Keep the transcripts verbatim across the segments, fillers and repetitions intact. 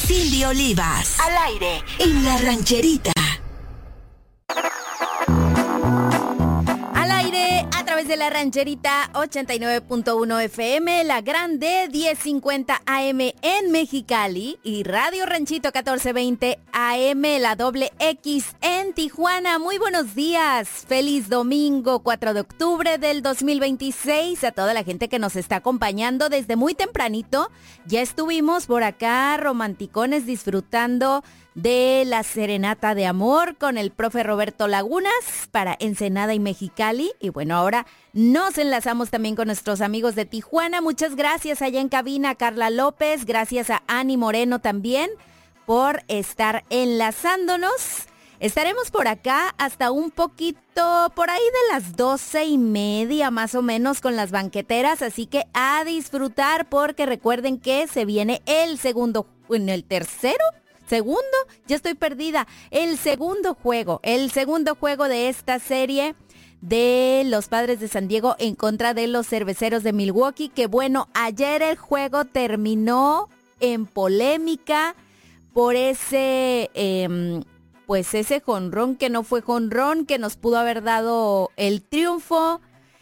Cindy Olivas. Al aire en La Rancherita. Al aire a través de La Rancherita ochenta y nueve punto uno F M, La Grande diez cincuenta A M en Mexicali y Radio Ranchito catorce veinte A M, la doble X en Tijuana. Muy buenos días, feliz domingo cuatro de octubre del dos mil veintiséis a toda la gente que nos está acompañando desde muy tempranito. Ya estuvimos por acá romanticones disfrutando de la serenata de amor con el profe Roberto Lagunas para Ensenada y Mexicali. Y bueno, ahora nos enlazamos también con nuestros amigos de Tijuana. Muchas gracias allá en cabina, Carla López. Gracias a Ani Moreno también por estar enlazándonos. Estaremos por acá hasta un poquito por ahí de las doce y media más o menos con las banqueteras. Así que a disfrutar porque recuerden que se viene el segundo, bueno, el tercero. Segundo, ya estoy perdida. El segundo juego, el segundo juego de esta serie de los Padres de San Diego en contra de los Cerveceros de Milwaukee. Que bueno, ayer el juego terminó en polémica por ese, eh, pues ese jonrón que no fue jonrón, que nos pudo haber dado el triunfo.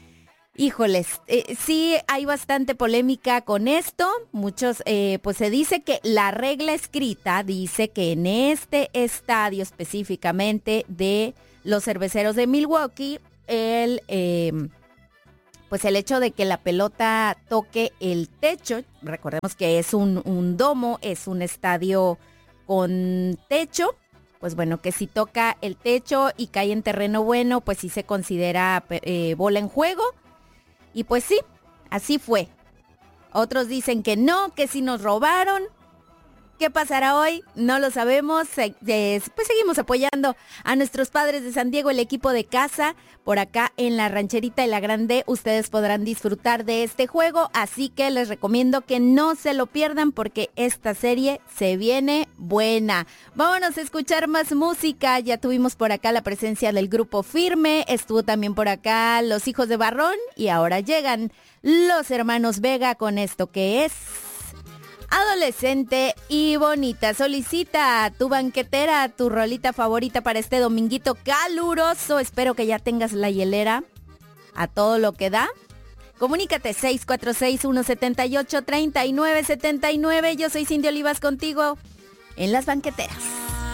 Híjoles, eh, sí hay bastante polémica con esto. Muchos, eh, pues se dice que la regla escrita dice que en este estadio específicamente de los Cerveceros de Milwaukee, el, eh, pues el hecho de que la pelota toque el techo, recordemos que es un, un domo, es un estadio con techo, pues bueno, que si toca el techo y cae en terreno bueno, pues sí se considera eh, bola en juego. Y pues sí, así fue. Otros dicen que no, que sí nos robaron. ¿Qué pasará hoy? No lo sabemos. Pues seguimos apoyando a nuestros Padres de San Diego, el equipo de casa. Por acá en La Rancherita y La Grande ustedes podrán disfrutar de este juego. Así que les recomiendo que no se lo pierdan porque esta serie se viene buena. Vámonos a escuchar más música. Ya tuvimos por acá la presencia del Grupo Firme. Estuvo también por acá Los Hijos de Barrón. Y ahora llegan los Hermanos Vega con esto que es Adolescente y Bonita. Solicita a tu banquetera tu rolita favorita para este dominguito caluroso. Espero que ya tengas la hielera a todo lo que da. Comunícate seis cuatro seis, uno siete ocho, tres nueve siete nueve. Yo soy Cindy Olivas contigo en Las Banqueteras.